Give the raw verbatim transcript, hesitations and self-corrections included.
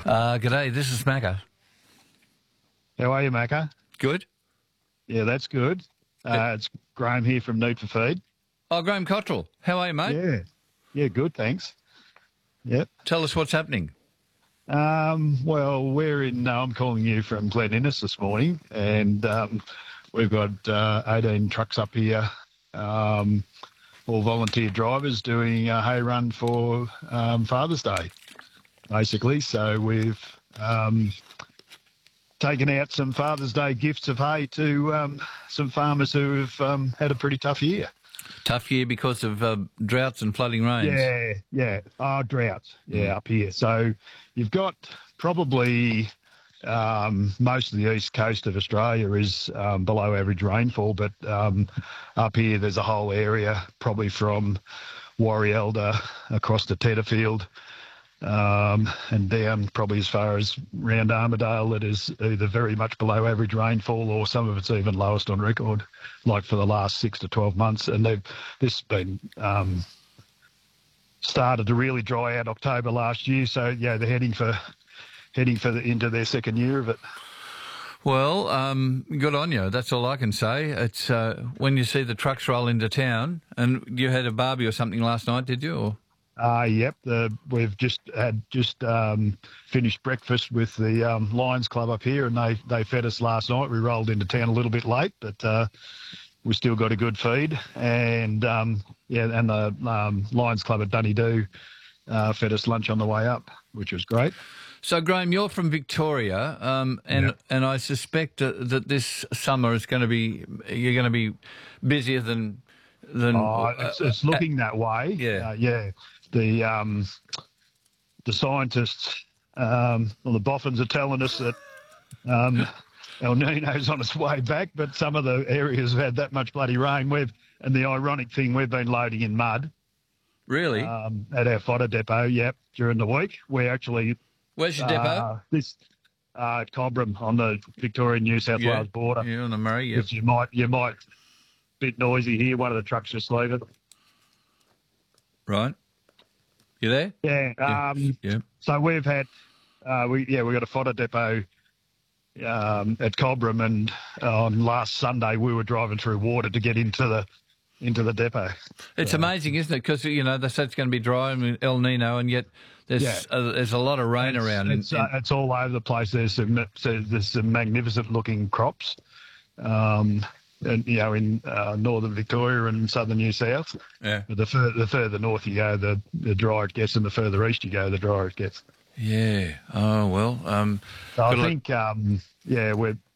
Uh, g'day, this is Macca. How are you, Macca? Good. Yeah, that's good. Uh, it's Graham here from Need for Feed. Oh, Graham Cottrell. How are you, mate? Yeah, yeah, good, thanks. Yep. Tell us what's happening. Um, well, we're in, uh, I'm calling you from Glen Innes this morning, and um, we've got uh, eighteen trucks up here, um, all volunteer drivers doing a hay run for um, Father's Day, basically. So we've um, taken out some Father's Day gifts of hay to um, some farmers who have um, had a pretty tough year. Tough year because of uh, droughts and flooding rains. Yeah, yeah. Oh, droughts. Yeah, mm. up here. So you've got probably um, most of the east coast of Australia is um, below average rainfall, but um, up here there's a whole area, probably from Warrielda across to Tetterfield, um, and down probably as far as round Armidale, that is either very much below average rainfall or some of it's even lowest on record, like for the last six to twelve months. And they've this has been um, started to really dry out October last year. So yeah, they're heading for heading for the, into their second year of it. Well, um, good on you. That's all I can say. It's uh, when you see the trucks roll into town, and you had a barbie or something last night, did you? Or? Uh, yep, the, we've just had just um, finished breakfast with the um, Lions Club up here, and they, they fed us last night. We rolled into town a little bit late, but uh, we still got a good feed. And um, yeah, and the um, Lions Club at Dunedoo uh, fed us lunch on the way up, which was great. So, Graham, you're from Victoria, um, and yep. and I suspect uh, that this summer is going to be you're going to be busier than than. Oh, it's, it's looking uh, that way. Yeah, uh, yeah. The um, the scientists, um, well, the boffins are telling us that um, El Nino's on its way back, but some of the areas have had that much bloody rain. We've and the ironic thing, we've been loading in mud. Really? Um, at our fodder depot, yep, during the week. We actually. Where's your depot? Uh, this uh, at Cobram on the Victoria-New South yeah. Wales border. Yeah, on the Murray. Yeah. You might you might bit noisy here. One of the trucks just leaving. Right. You there? Yeah. Yeah. Um, yeah. So we've had, uh, we yeah, we got a fodder depot um, at Cobram, and on last Sunday we were driving through water to get into the into the depot. It's so, amazing, isn't it? Because you know they said it's going to be dry and El Nino, and yet there's yeah. uh, there's a lot of rain it's, around. It's, in, uh, it's all over the place. There's some there's some magnificent looking crops. Um, And, you know, in uh, northern Victoria and southern New South. Yeah. But the, fur- the further north you go, the, the drier it gets, and the further east you go, the drier it gets. Yeah. Oh, well. Um, so I think, um, yeah, we're